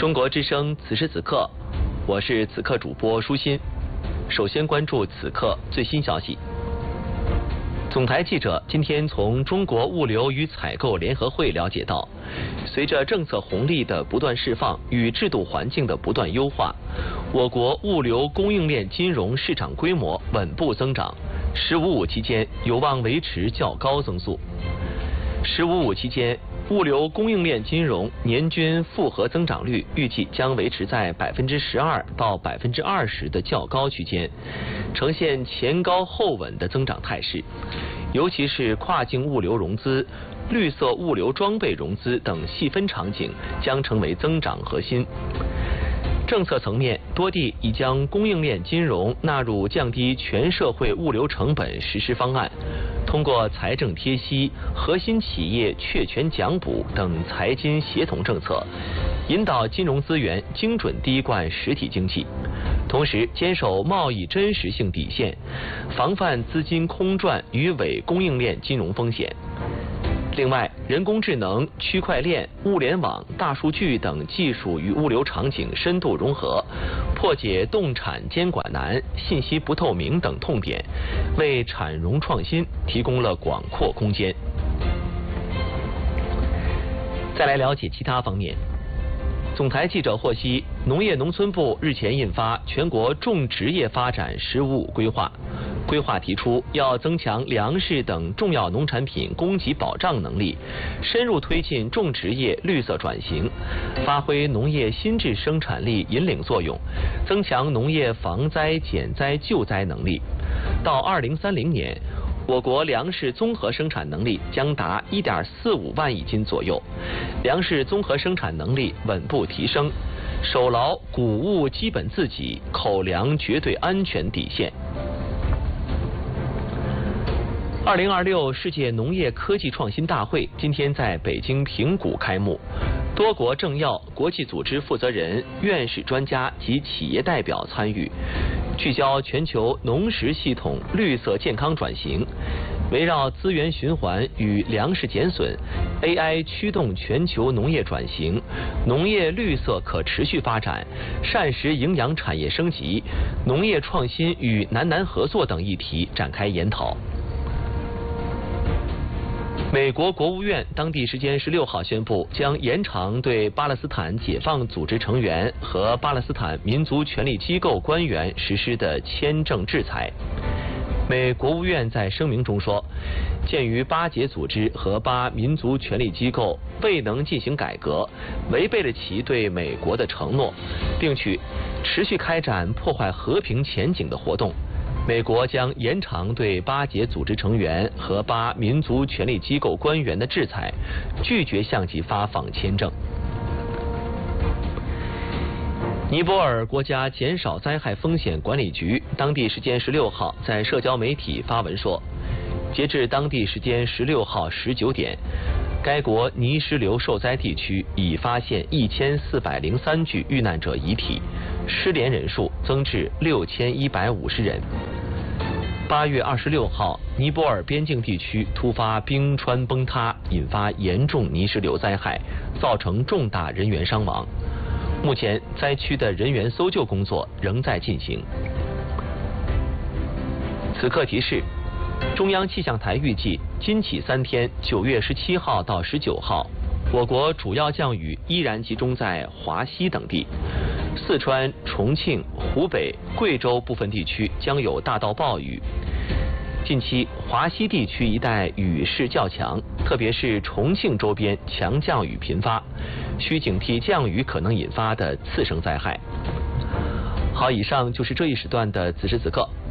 中国之声此时此刻，我是此刻主播舒心。首先关注此刻最新消息。总台记者今天从中国物流与采购联合会了解到，随着政策红利的不断释放与制度环境的不断优化，我国物流供应链金融市场规模稳步增长，“15+5”期间有望维持较高增速。“15+5”期间，物流供应链金融年均复合增长率预计将维持在12%到20%的较高区间，呈现前高后稳的增长态势。尤其是跨境物流融资、绿色物流装备融资等细分场景将成为增长核心。政策层面，多地已将供应链金融纳入降低全社会物流成本实施方案，通过财政贴息、核心企业确权奖补等财金协同政策，引导金融资源精准滴灌实体经济，同时坚守贸易真实性底线，防范资金空转与伪供应链金融风险。另外，人工智能、区块链、物联网、大数据等技术与物流场景深度融合，破解动产监管难、信息不透明等痛点，为产融创新提供了广阔空间。再来了解其他方面。总台记者获悉，农业农村部日前印发《全国种植业发展“15+5”规划》，规划提出要增强粮食等重要农产品供给保障能力，深入推进种植业绿色转型，发挥农业新质生产力引领作用，增强农业防灾减灾救灾能力。到2030年，我国粮食综合生产能力将达1.45万亿斤左右，粮食综合生产能力稳步提升，守牢谷物基本自给、口粮绝对安全底线。2026世界农业科技创新大会今天在北京平谷开幕，多国政要、国际组织负责人、院士专家及企业代表参与，聚焦全球农食系统绿色健康转型，围绕资源循环与粮食减损、AI 驱动全球农业转型、农业绿色可持续发展、膳食营养产业升级、农业创新与南南合作等议题展开研讨。美国国务院当地时间16号宣布，将延长对巴勒斯坦解放组织成员和巴勒斯坦民族权力机构官员实施的签证制裁。美国务院在声明中说，鉴于巴解组织和巴民族权力机构未能进行改革，违背了其对美国的承诺，并持续开展破坏和平前景的活动，美国将延长对巴解组织成员和巴民族权力机构官员的制裁，拒绝向其发放签证。尼泊尔国家减少灾害风险管理局当地时间16号在社交媒体发文说，截至当地时间16号19点，该国泥石流受灾地区已发现1403具遇难者遗体，失联人数增至6150人。8月26号，尼泊尔边境地区突发冰川崩塌，引发严重泥石流灾害，造成重大人员伤亡。目前，灾区的人员搜救工作仍在进行。此刻提示：中央气象台预计，今起3天，9月17号到19号，我国主要降雨依然集中在华西等地，四川、重庆、湖北、贵州部分地区将有大到暴雨。近期华西地区一带雨势较强，特别是重庆周边强降雨频发，需警惕降雨可能引发的次生灾害。好，以上就是这一时段的此时此刻。